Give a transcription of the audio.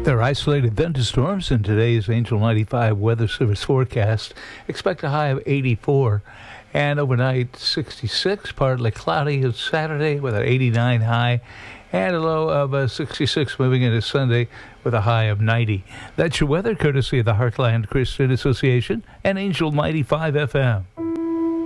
There are isolated thunderstorms in today's Angel 95 Weather Service forecast. Expect a high of 84 and overnight 66. Partly cloudy on Saturday with an 89 high and a low of 66 moving into Sunday with a high of 90. That's your weather courtesy of the Heartland Christian Association and Angel 95 FM.